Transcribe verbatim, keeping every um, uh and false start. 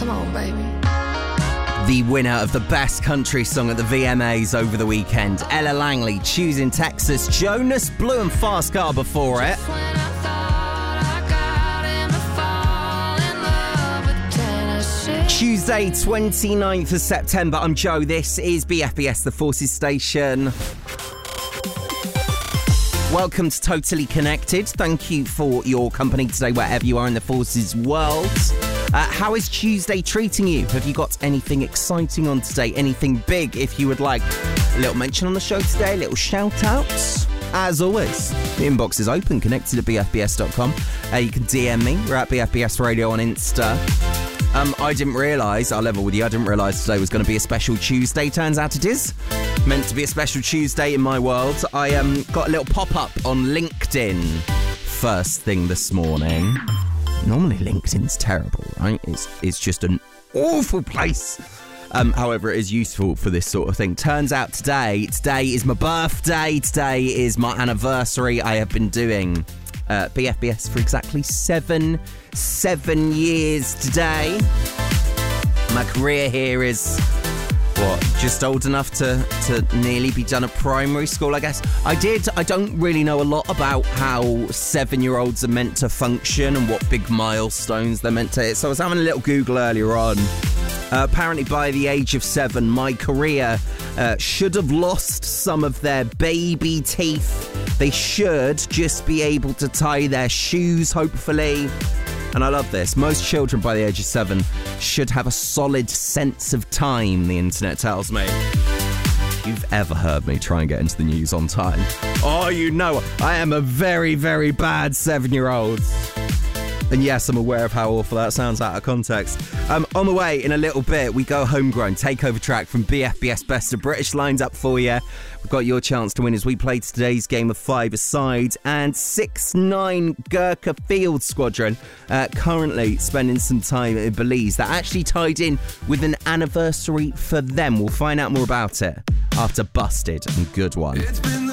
Come on, baby. The winner of the best country song at the V M As over the weekend, Ella Langley, Choosing Texas. Jonas Blue and Fast Car before it. Tuesday, twenty-ninth of September. I'm Joe. This is B F B S, the Forces Station. Welcome to Totally Connected. Thank you for your company today, wherever you are in the Forces world. Uh, how is Tuesday treating you? Have you got anything exciting on today? Anything big, if you would like a little mention on the show today, a little shout out? As always, the inbox is open, connected at b f b s dot com. Uh, you can D M me. We're at B F B S Radio on Insta. Um, I didn't realise, I'll level with you, I didn't realise today was going to be a special Tuesday. Turns out it is. Meant to be a special Tuesday in my world. I um, got a little pop-up on LinkedIn first thing this morning. Normally LinkedIn's terrible, right? It's, it's just an awful place. Um, however, it is useful for this sort of thing. Turns out today, today is my birthday. Today is my anniversary. I have been doing uh, B F B S for exactly seven, seven years today. My career here is, what, just old enough to, to nearly be done at primary school, I guess. I did, I don't really know a lot about how seven-year-olds are meant to function and what big milestones they're meant to hit. So I was having a little Google earlier on. Uh, apparently by the age of seven, my career uh, should have lost some of their baby teeth. They should just be able to tie their shoes, hopefully. And I love this. Most children by the age of seven should have a solid sense of time, the internet tells me. If you've ever heard me try and get into the news on time, oh, you know I am a very, very bad seven-year-old. And yes, I'm aware of how awful that sounds out of context. Um, on the way, in a little bit, we go homegrown takeover track from B F B S Best of British lined up for you. We've got your chance to win as we play today's game of five-a-side. And six nine Gurkha Field Squadron uh, currently spending some time in Belize. That actually tied in with an anniversary for them. We'll find out more about it after Busted and Good One. It's been